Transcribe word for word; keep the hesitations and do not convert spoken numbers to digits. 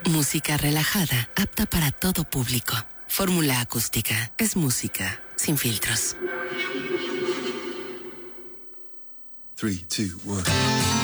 Música relajada, apta para todo público. Fórmula Acústica. Es música sin filtros. three, two, one.